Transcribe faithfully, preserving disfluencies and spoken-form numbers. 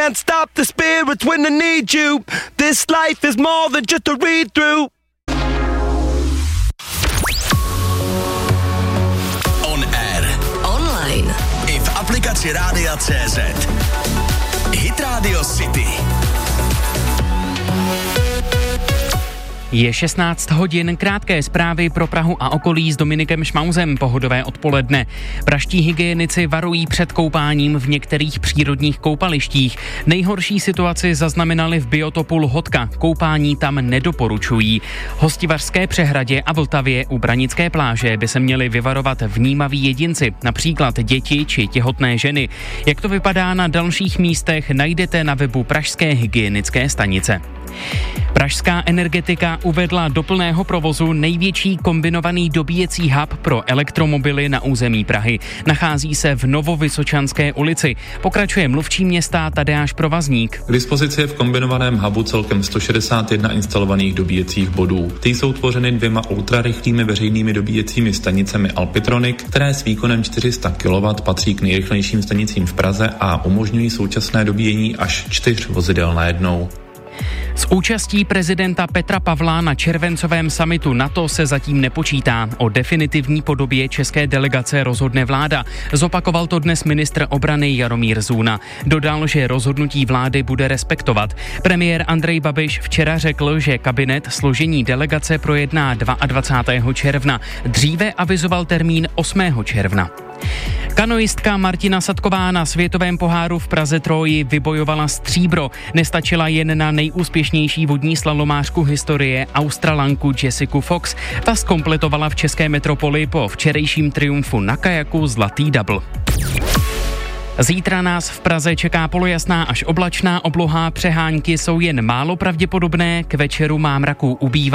can't stop the spirits when I need you. This life is more than just a read-through. On air. Online. I v aplikaci Rádia C Z. Hit Radio City. Je šestnáct hodin, krátké zprávy pro Prahu a okolí s Dominikem Šmauzem, pohodové odpoledne. Praští hygienici varují před koupáním v některých přírodních koupalištích. Nejhorší situaci zaznamenali v biotopu Lhotka, koupání tam nedoporučují. Hostivařské přehradě a Vltavě u Branické pláže by se měli vyvarovat vnímaví jedinci, například děti či těhotné ženy. Jak to vypadá na dalších místech, najdete na webu Pražské hygienické stanice. Pražská Energetika uvedla do plného provozu největší kombinovaný dobíjecí hub pro elektromobily na území Prahy. Nachází se v Novovysočanské ulici. Pokračuje mluvčí města Tadeáš Provazník. K dispozici je v kombinovaném hubu celkem sto šedesát jedna instalovaných dobíjecích bodů. Ty jsou tvořeny dvěma ultrarychlými veřejnými dobíjecími stanicemi Alpitronic, které s výkonem čtyři sta kilowattů patří k nejrychlejším stanicím v Praze a umožňují současné dobíjení až čtyř vozidel najednou. S účastí prezidenta Petra Pavla na červencovém summitu NATO se zatím nepočítá. O definitivní podobě české delegace rozhodne vláda. Zopakoval to dnes ministr obrany Jaromír Zůna. Dodal, že rozhodnutí vlády bude respektovat. Premiér Andrej Babiš včera řekl, že kabinet složení delegace projedná dvacátého druhého června. Dříve avizoval termín osmého června. Kanoistka Martina Sadková na světovém poháru v Praze Troji vybojovala stříbro. Nestačila jen na nejúspěšnější vodní slalomářku historie Australanku Jessiku Fox. Ta zkompletovala v české metropoli po včerejším triumfu na kajaku zlatý double. Zítra nás v Praze čeká polojasná až oblačná obloha, přehánky jsou jen málo pravděpodobné, k večeru má mraků ubývat.